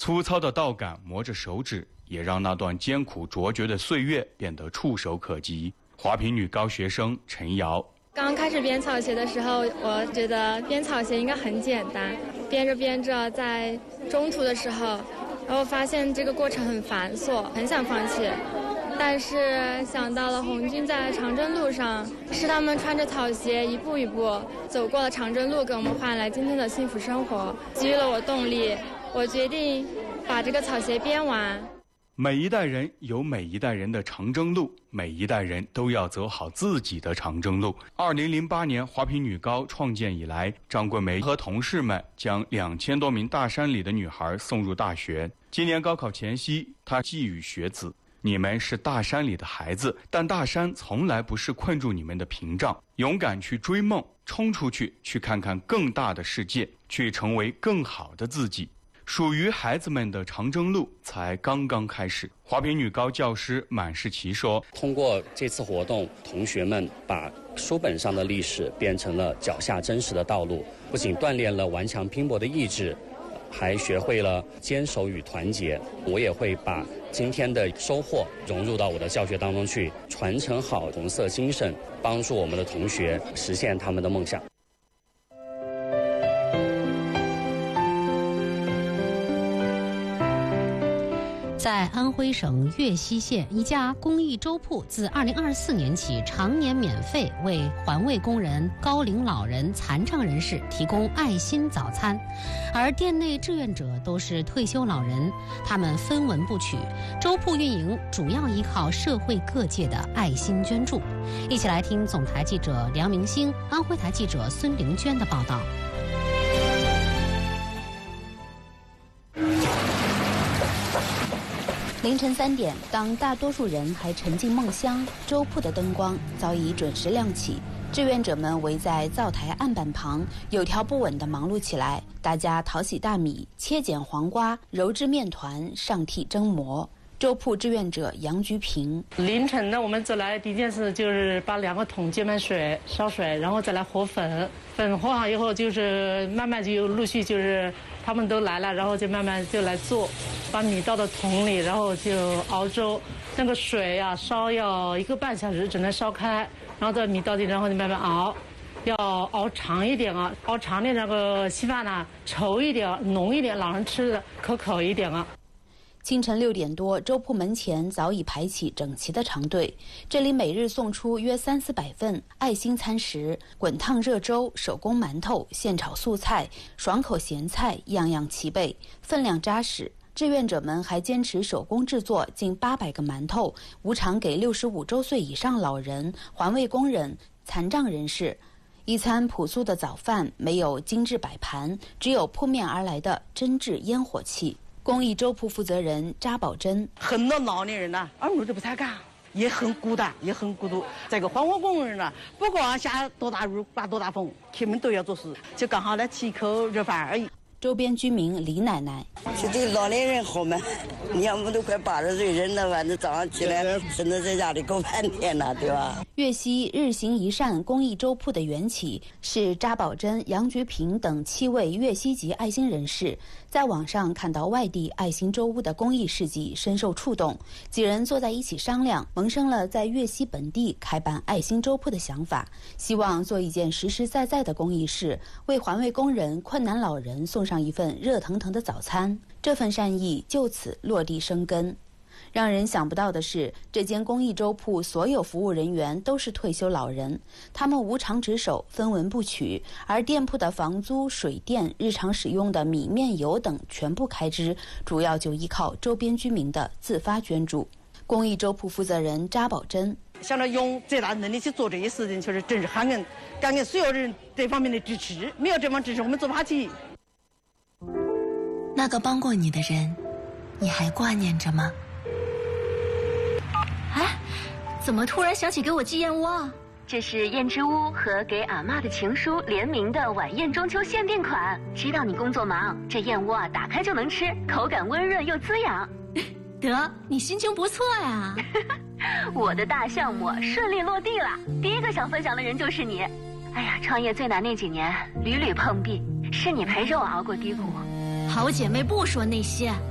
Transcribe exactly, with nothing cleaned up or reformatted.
粗糙的稻杆磨着手指，也让那段艰苦卓绝的岁月变得触手可及。华坪女高学生陈瑶。 刚开始编草鞋的时候，我觉得编草鞋应该很简单，编着编着，在中途的时候，然后发现这个过程很繁琐，很想放弃。但是想到了红军在长征路上，是他们穿着草鞋一步一步走过了长征路，给我们换来今天的幸福生活，给予了我动力。我决定把这个草鞋编完。 每一代人有每一代人的长征路，每一代人都要走好自己的长征路。二零零八年华坪女高创建以来，张桂梅和同事们将两千多名大山里的女孩送入大学。今年高考前夕，她寄语学子：你们是大山里的孩子，但大山从来不是困住你们的屏障。勇敢去追梦，冲出去，去看看更大的世界，去成为更好的自己。属于孩子们的长征路才刚刚开始。华坪女高教师满世奇说： 通过这次活动，同学们把书本上的历史变成了脚下真实的道路，不仅锻炼了顽强拼搏的意志，还学会了坚守与团结。我也会把今天的收获融入到我的教学当中去，传承好红色精神，帮助我们的同学实现他们的梦想。 在安徽省岳西县，一家公益粥铺自二零二四年起常年免费为环卫工人、高龄老人、残障人士提供爱心早餐，而店内志愿者都是退休老人，他们分文不取。粥铺运营主要依靠社会各界的爱心捐助。一起来听总台记者梁明星、安徽台记者孙玲娟的报道。 凌晨三点，当大多数人还沉浸梦乡，粥铺的灯光早已准时亮起。志愿者们围在灶台案板旁，有条不紊地忙碌起来。大家淘洗大米，切剪黄瓜，揉制面团，上屉蒸馍。粥铺志愿者杨菊平： 凌晨呢，我们走来第一件事就是把两个桶接满水，烧水，然后再来和粉。粉和好以后，就是慢慢就陆续就是他们都来了，然后就慢慢就来做，把米倒到桶里，然后就熬粥。那个水呀、啊，烧要一个半小时，只能烧开，然后这米倒进，然后就慢慢熬，要熬长一点啊，熬长点那个稀饭呢，稠一点，浓一点，老人吃的可口一点啊。 清晨六点多，粥铺门前早已排起整齐的长队。这里每日送出约三四百份爱心餐食，滚烫热粥、手工馒头、现炒素菜、爽口咸菜，样样齐备，分量扎实。志愿者们还坚持手工制作近八百个馒头，无偿给六十五周岁以上老人、环卫工人、残障人士。一餐朴素的早饭，没有精致摆盘，只有扑面而来的真挚烟火气。公益粥铺负责人扎宝珍： 很多老年人呢，二路都不太干，也很孤单，也很孤独。这个环卫工人呢，不管下多大雨、刮多大风，他们都要做事，就刚好来吃一口热饭而已。 周边居民李奶奶： 是对老年人好嘛？你看我们都快八十岁人了，反正早上起来真的在家里够半天了，对吧？ 岳西日行一善公益粥铺的缘起是扎宝珍、杨菊平等七位岳西籍爱心人士在网上看到外地爱心粥屋的公益事迹，深受触动，几人坐在一起商量，萌生了在岳西本地开办爱心粥铺的想法，希望做一件实实在在的公益事，为环卫工人、困难老人送上一份热腾腾的早餐。这份善意就此落地生根。让人想不到的是，这间公益粥铺所有服务人员都是退休老人，他们无偿值守，分文不取，而店铺的房租、水电、日常使用的米面油等全部开支，主要就依靠周边居民的自发捐助。公益粥铺负责人扎宝珍： 想着用最大能力去做这些事情，确实真是感恩，感恩所有人这方面的支持，没有这方支持，我们做不下去。 那个帮过你的人，你还挂念着吗？ 哎，怎么突然想起给我寄燕窝？ 这是燕之屋和给阿嬷的情书联名的晚宴中秋限定款。知道你工作忙，这燕窝啊打开就能吃，口感温润又滋养。 得，你心情不错呀。 我的大项目顺利落地了，第一个想分享的人就是你。哎呀，创业最难那几年，屡屡碰壁，是你陪着我熬过低谷。 好姐妹不说那些，